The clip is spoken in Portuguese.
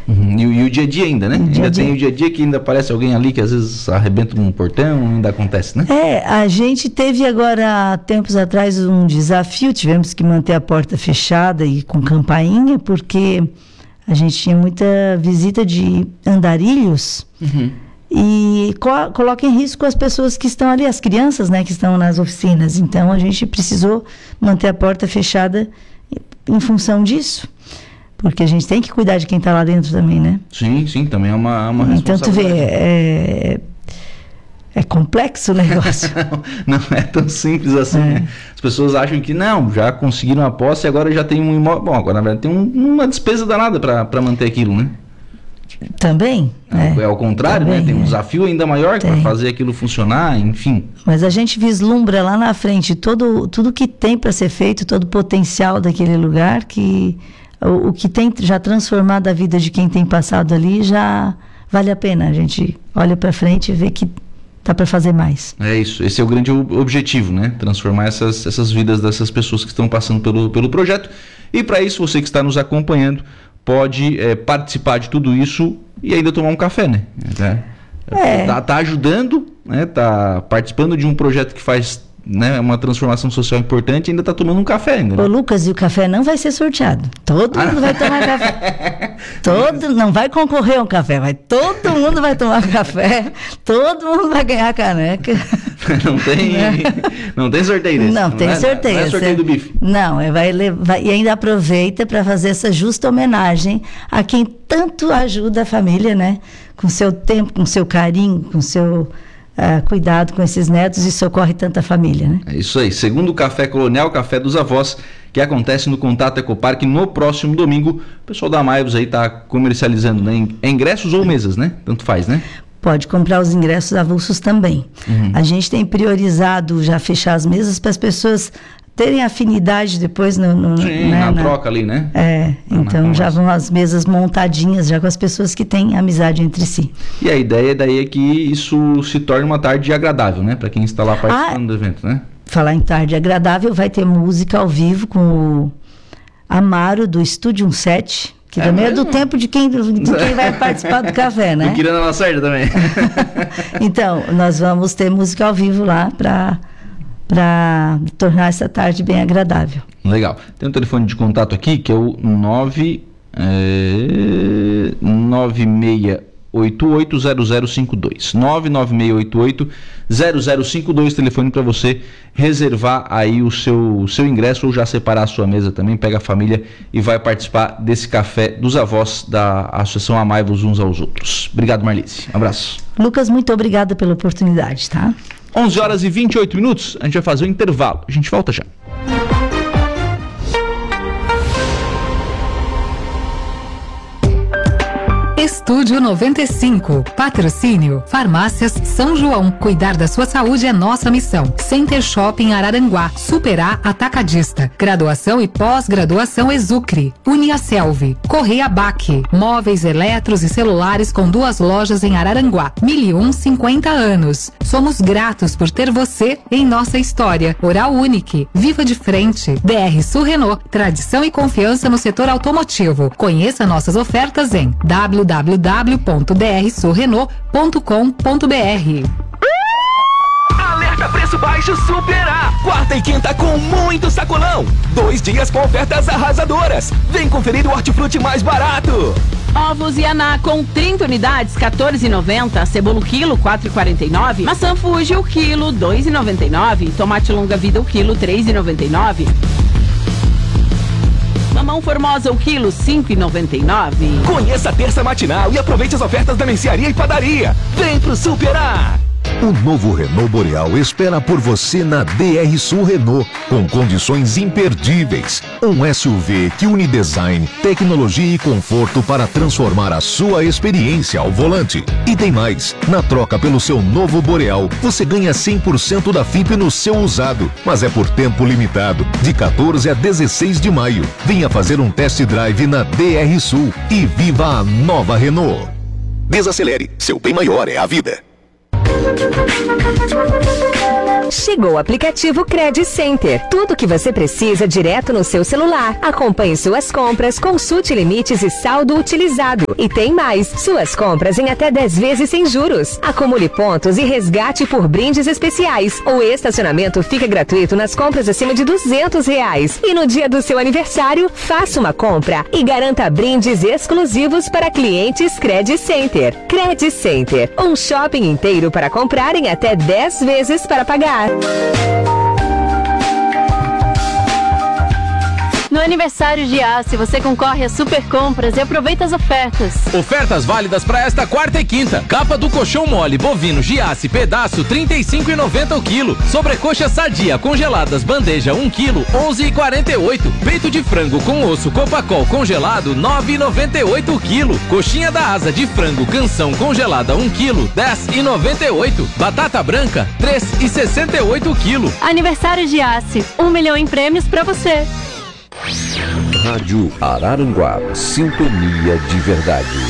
E o dia a dia ainda, né? Ainda tem o dia a dia que ainda aparece alguém ali que às vezes arrebenta um portão, ainda acontece, né? A gente teve agora, tempos atrás, um desafio, tivemos que manter a porta fechada e com campainha, porque a gente tinha muita visita de andarilhos e coloca em risco as pessoas que estão ali, as crianças, né, que estão nas oficinas. Então, a gente precisou manter a porta fechada em função disso. Porque a gente tem que cuidar de quem está lá dentro também, né? Sim, também é uma responsabilidade. Então, tu vê, é complexo o negócio. Não é tão simples assim, né? As pessoas acham que não, já conseguiram a posse e agora já tem um imóvel. Bom, agora na verdade tem uma despesa danada para manter aquilo, né? Também. É ao contrário, também, né? Tem um desafio ainda maior para fazer aquilo funcionar, enfim. Mas a gente vislumbra lá na frente tudo que tem para ser feito, todo o potencial daquele lugar, que o que tem já transformado a vida de quem tem passado ali já vale a pena. A gente olha para frente e vê que dá para fazer mais. É isso, esse é o grande objetivo, né? Transformar essas vidas dessas pessoas que estão passando pelo projeto. E para isso, você que está nos acompanhando pode participar de tudo isso e ainda tomar um café, né? Tá ajudando, né? Tá participando de um projeto que faz, né, uma transformação social importante e ainda está tomando um café ainda, né? Ô Lucas, e o café não vai ser sorteado. Todo mundo vai tomar café. Não vai concorrer a um café, todo mundo vai tomar café, todo mundo vai ganhar caneca. Não tem sorteio desse. Não tem sorteio. Não é sorteio do bife. Não, vai levar, e ainda aproveita para fazer essa justa homenagem a quem tanto ajuda a família, né? Com seu tempo, com seu carinho, com seu cuidado com esses netos e socorre tanta família, né? É isso aí. Segundo o Café Colonial, Café dos Avós, que acontece no Contato Ecopark no próximo domingo. O pessoal da Maivos aí está comercializando, né, ingressos ou mesas, né? Tanto faz, né? Pode comprar os ingressos avulsos também. A gente tem priorizado já fechar as mesas para as pessoas terem afinidade depois na troca ali, né? Então já vão as mesas montadinhas já com as pessoas que têm amizade entre si. E a ideia daí é que isso se torne uma tarde agradável, né? Para quem está lá participando do evento, né? Falar em tarde agradável, vai ter música ao vivo com o Amaro do Estúdio 17, que também é do tempo de quem vai participar do café, né? Do Quirana Lacerda também. Então, nós vamos ter música ao vivo lá para tornar essa tarde bem agradável. Legal. Tem um telefone de contato aqui que é o 996880052. 996880052, telefone para você reservar aí o seu ingresso ou já separar a sua mesa também, pega a família e vai participar desse café dos avós da Associação Amai-vos Uns aos Outros. Obrigado, Marlice. Um abraço. Lucas, muito obrigada pela oportunidade, tá? 11 horas e 28 minutos, a gente vai fazer um intervalo. A gente volta já. Estúdio 95. Patrocínio. Farmácias São João. Cuidar da sua saúde é nossa missão. Center Shopping Araranguá. Superar Atacadista. Graduação e pós-graduação Exucre. Uniaselv. Correia Baque. Móveis, eletros e celulares com 2 lojas em Araranguá. 1001 anos. Somos gratos por ter você em nossa história. Oral Unique. Viva de frente. DR Sul Renault. Tradição e confiança no setor automotivo. Conheça nossas ofertas em www.drsulrenault.com.br. Alerta preço baixo Superar. Quarta e quinta com muito sacolão. 2 dias com ofertas arrasadoras. Vem conferir o hortifruti mais barato. Ovos Yaná com 30 unidades, R$14,90. Cebola o quilo, R$4,49. Maçã Fuji o quilo, R$2,99. Tomate longa vida o quilo, R$3,99. Mamão Formosa o quilo, R$5,99. Conheça a terça matinal e aproveite as ofertas da mercearia e padaria. Vem pro Superar. O novo Renault Boreal espera por você na DR Sul Renault, com condições imperdíveis. Um SUV que une design, tecnologia e conforto para transformar a sua experiência ao volante. E tem mais, na troca pelo seu novo Boreal, você ganha 100% da FIP no seu usado, mas é por tempo limitado, de 14 a 16 de maio. Venha fazer um test drive na DR Sul e viva a nova Renault. Desacelere, seu bem maior é a vida. Chegou o aplicativo Credit Center. Tudo o que você precisa direto no seu celular. Acompanhe suas compras, consulte limites e saldo utilizado. E tem mais, suas compras em até 10 vezes sem juros. Acumule pontos e resgate por brindes especiais. O estacionamento fica gratuito nas compras acima de R$200. E no dia do seu aniversário, faça uma compra e garanta brindes exclusivos para clientes Credit Center. Credit Center, um shopping inteiro para comprar em até 10 vezes para pagar. No aniversário de Giasse, você concorre a super compras e aproveita as ofertas. Ofertas válidas para esta quarta e quinta. Capa do colchão mole bovino Giasse pedaço R$ 35,90 o quilo. Sobrecoxa sadia congeladas bandeja 1 quilo 11,48. Peito de frango com osso Copacol congelado 9,98 o quilo. Coxinha da asa de frango canção congelada 1 quilo 10,98. Batata branca 3,68 o quilo. Aniversário de Giasse, 1 milhão em prêmios para você. Rádio Araranguá, sintonia de verdade.